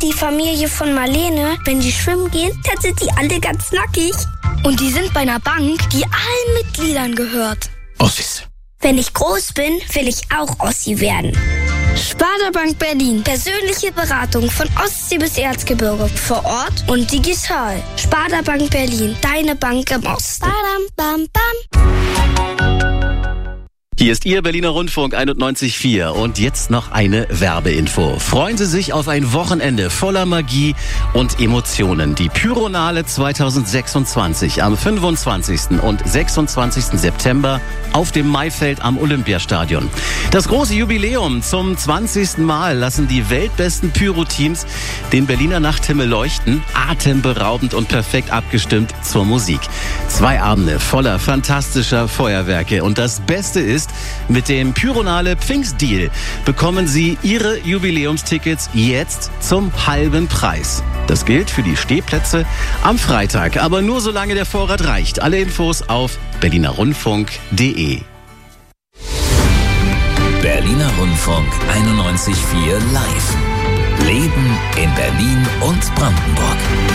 Die Familie von Marlene, wenn die schwimmen gehen, dann sind die alle ganz nackig. Und die sind bei einer Bank, die allen Mitgliedern gehört. Ossis. Wenn ich groß bin, will ich auch Ossi werden. Sparda-Bank Berlin. Persönliche Beratung von Ostsee bis Erzgebirge. Vor Ort und digital. Sparda-Bank Berlin. Deine Bank im Osten. Badam, bam, bam. Hier ist Ihr Berliner Rundfunk 91.4 und jetzt noch eine Werbeinfo. Freuen Sie sich auf ein Wochenende voller Magie und Emotionen. Die Pyronale 2026 am 25. und 26. September auf dem Maifeld am Olympiastadion. Das große Jubiläum zum 20. Mal lassen die weltbesten Pyro-Teams den Berliner Nachthimmel leuchten, atemberaubend und perfekt abgestimmt zur Musik. 2 Abende voller fantastischer Feuerwerke und das Beste ist, mit dem Pyronale Pfingstdeal bekommen Sie Ihre Jubiläumstickets jetzt zum halben Preis. Das gilt für die Stehplätze am Freitag, aber nur solange der Vorrat reicht. Alle Infos auf berlinerrundfunk.de. Berliner Rundfunk 91.4 Live. Leben in Berlin und Brandenburg.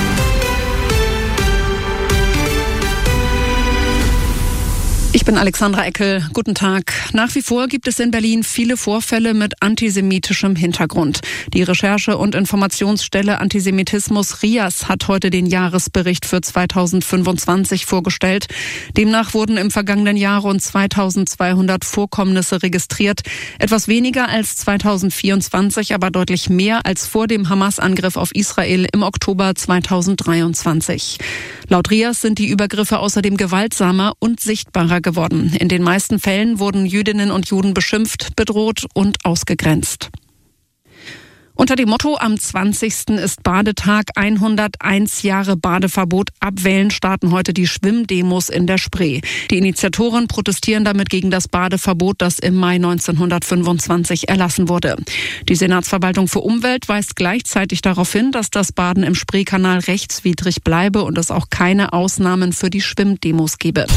Ich bin Alexandra Eckel. Guten Tag. Nach wie vor gibt es in Berlin viele Vorfälle mit antisemitischem Hintergrund. Die Recherche- und Informationsstelle Antisemitismus RIAS hat heute den Jahresbericht für 2025 vorgestellt. Demnach wurden im vergangenen Jahr rund 2200 Vorkommnisse registriert. Etwas weniger als 2024, aber deutlich mehr als vor dem Hamas-Angriff auf Israel im Oktober 2023. Laut RIAS sind die Übergriffe außerdem gewaltsamer und sichtbarer geworden. In den meisten Fällen wurden Jüdinnen und Juden beschimpft, bedroht und ausgegrenzt. Unter dem Motto Am 20. ist Badetag, 101 Jahre Badeverbot abwählen, starten heute die Schwimmdemos in der Spree. Die Initiatoren protestieren damit gegen das Badeverbot, das im Mai 1925 erlassen wurde. Die Senatsverwaltung für Umwelt weist gleichzeitig darauf hin, dass das Baden im Spreekanal rechtswidrig bleibe und es auch keine Ausnahmen für die Schwimmdemos gebe.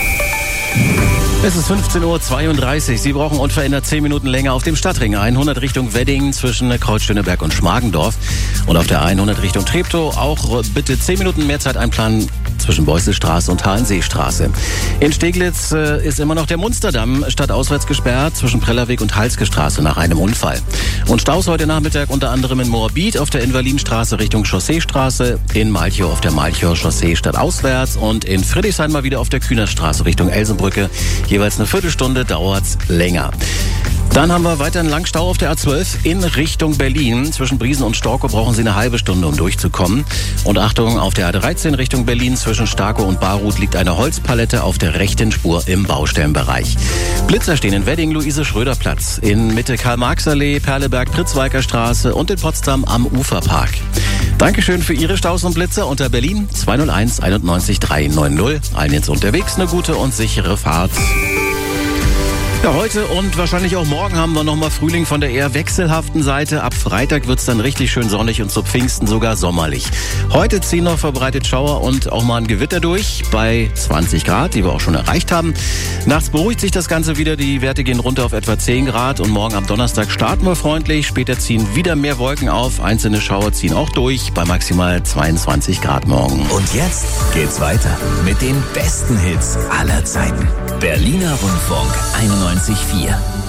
Es ist 15.32 Uhr. Sie brauchen unverändert 10 Minuten länger auf dem Stadtring 100 Richtung Wedding zwischen Kreuzschöneberg und Schmargendorf. Und auf der 100 Richtung Treptow auch bitte 10 Minuten mehr Zeit einplanen zwischen Beusselstraße und Halenseestraße. In Steglitz ist immer noch der Munsterdamm stadtauswärts gesperrt zwischen Prellerweg und Halske-Straße nach einem Unfall. Und Staus heute Nachmittag unter anderem in Moabit auf der Invalinstraße Richtung Chausseestraße, in Malchow auf der Malchower Chaussee stadtauswärts und in Friedrichshain mal wieder auf der Kühnerstraße Richtung Elsenbrücke. Jeweils eine Viertelstunde dauert's länger. Dann haben wir weiter einen Langstau auf der A12 in Richtung Berlin. Zwischen Briesen und Storkow brauchen Sie eine halbe Stunde, um durchzukommen. Und Achtung, auf der A13 Richtung Berlin zwischen Starkow und Baruth liegt eine Holzpalette auf der rechten Spur im Baustellenbereich. Blitzer stehen in Wedding, Luise-Schröder-Platz, in Mitte Karl-Marx-Allee, Perleberg, Pritzweiker Straße und in Potsdam am Uferpark. Dankeschön für Ihre Staus und Blitzer unter Berlin 201 91 390. Allen jetzt unterwegs eine gute und sichere Fahrt. Ja, heute und wahrscheinlich auch morgen haben wir nochmal Frühling von der eher wechselhaften Seite. Ab Freitag wird's dann richtig schön sonnig und zu Pfingsten sogar sommerlich. Heute ziehen noch verbreitet Schauer und auch mal ein Gewitter durch bei 20 Grad, die wir auch schon erreicht haben. Nachts beruhigt sich das Ganze wieder, die Werte gehen runter auf etwa 10 Grad und morgen am Donnerstag starten wir freundlich. Später ziehen wieder mehr Wolken auf, einzelne Schauer ziehen auch durch bei maximal 22 Grad morgen. Und jetzt geht's weiter mit den besten Hits aller Zeiten. Berliner Rundfunk 91.4.